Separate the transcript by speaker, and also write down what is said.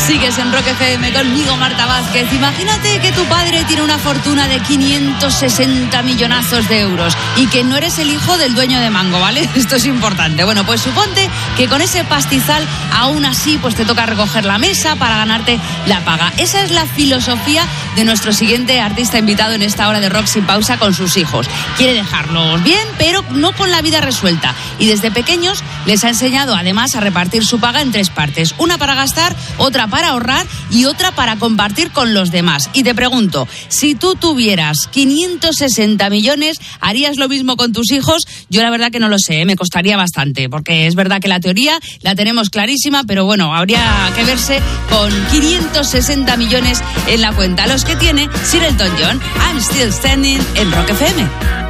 Speaker 1: Sigues en Rock FM conmigo, Marta Vázquez. Imagínate que tu padre tiene una fortuna de 560 millonazos de euros y que no eres el hijo del dueño de Mango, ¿vale? Esto es importante. Bueno, pues suponte que con ese pastizal aún así pues te toca recoger la mesa para ganarte la paga. Esa es la filosofía de nuestro siguiente artista invitado en esta hora de Rock Sin Pausa con sus hijos. Quiere dejarlos bien, pero no con la vida resuelta. Y desde pequeños les ha enseñado además a repartir su paga en 3 partes. Una para gastar, otra para ahorrar y otra para compartir con los demás. Y te pregunto, si tú tuvieras 560 millones, ¿harías lo mismo con tus hijos? Yo la verdad que no lo sé, me costaría bastante, porque es verdad que la teoría la tenemos clarísima, pero bueno, habría que verse con 560 millones en la cuenta. Los que tiene Sir Elton John, I'm Still Standing en Rock FM.